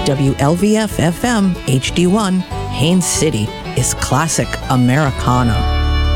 WLVF-FM HD1, Haines City is classic Americana.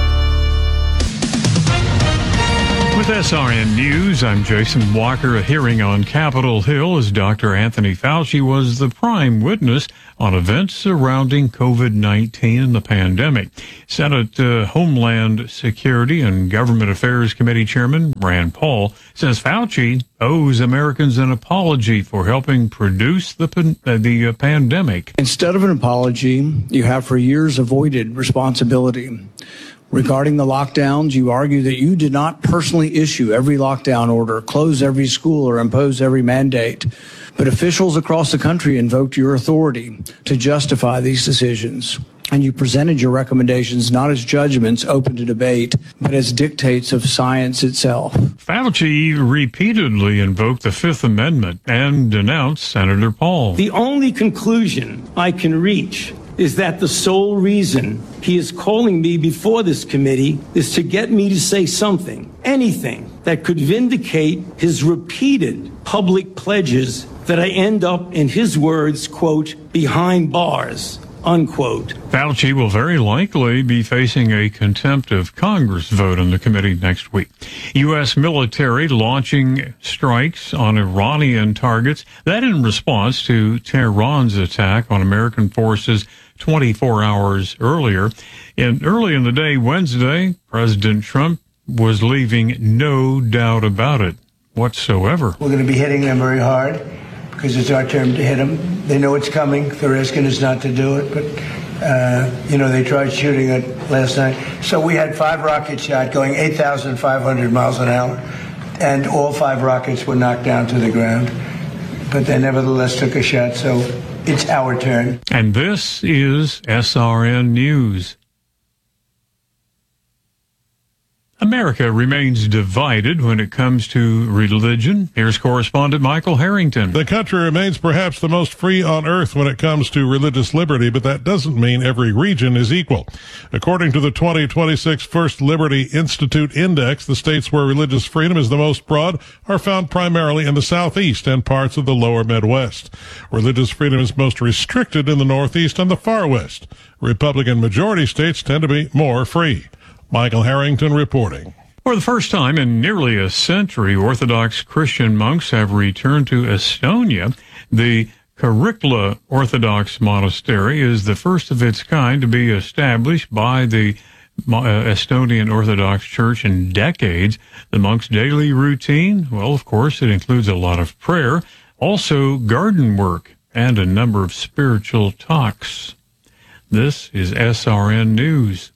With SRN News, I'm Jason Walker. A hearing on Capitol Hill as Dr. Anthony Fauci was the prime witness on events surrounding COVID-19 and the pandemic. Senate Homeland Security and Government Affairs Committee Chairman Rand Paul says Fauci owes Americans an apology for helping produce the pandemic. Instead of an apology, you have for years avoided responsibility. Regarding the lockdowns, you argue that you did not personally issue every lockdown order, close every school, or impose every mandate. But officials across the country invoked your authority to justify these decisions. And you presented your recommendations not as judgments open to debate, but as dictates of science itself. Fauci repeatedly invoked the Fifth Amendment and denounced Senator Paul. The only conclusion I can reach is that the sole reason he is calling me before this committee is to get me to say something, anything, that could vindicate his repeated public pledges that I end up, in his words, quote, behind bars, unquote. Fauci will very likely be facing a contempt of Congress vote in the committee next week. U.S. military launching strikes on Iranian targets, that in response to Tehran's attack on American forces 24 hours earlier. And early in the day, Wednesday, President Trump was leaving no doubt about it whatsoever. We're going to be hitting them very hard because it's our turn to hit them. They know it's coming. They're asking us not to do it, but, they tried shooting it last night. So we had 5 rockets shot going 8,500 miles an hour, and all 5 rockets were knocked down to the ground. But they nevertheless took a shot, so it's our turn. And this is SRN News. America remains divided when it comes to religion. Here's correspondent Michael Harrington. The country remains perhaps the most free on earth when it comes to religious liberty, but that doesn't mean every region is equal. According to the 2026 First Liberty Institute Index, the states where religious freedom is the most broad are found primarily in the Southeast and parts of the lower Midwest. Religious freedom is most restricted in the Northeast and the Far West. Republican majority states tend to be more free. Michael Harrington reporting. For the first time in nearly a century, Orthodox Christian monks have returned to Estonia. The Karikla Orthodox Monastery is the first of its kind to be established by the Estonian Orthodox Church in decades. The monks' daily routine, well, of course, it includes a lot of prayer, also garden work, and a number of spiritual talks. This is SRN News.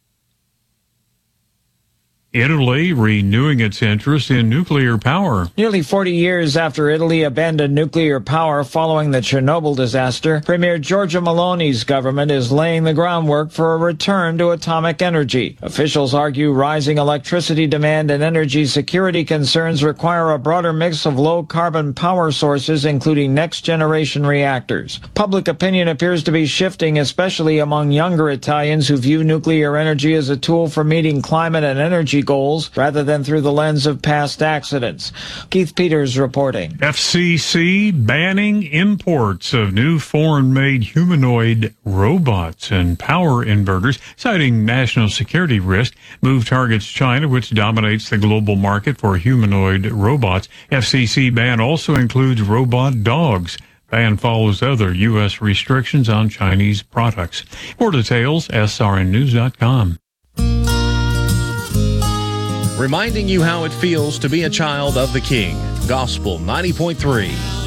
Italy renewing its interest in nuclear power. Nearly 40 years after Italy abandoned nuclear power following the Chernobyl disaster, Premier Giorgia Meloni's government is laying the groundwork for a return to atomic energy. Officials argue rising electricity demand and energy security concerns require a broader mix of low-carbon power sources, including next-generation reactors. Public opinion appears to be shifting, especially among younger Italians who view nuclear energy as a tool for meeting climate and energy goals rather than through the lens of past accidents. Keith Peters reporting. FCC banning imports of new foreign-made humanoid robots and power inverters, citing national security risk. Move targets China, which dominates the global market for humanoid robots. FCC ban also includes robot dogs. Ban follows other U.S. restrictions on Chinese products. For details, srnnews.com. Reminding you how it feels to be a child of the King. Gospel 90.3.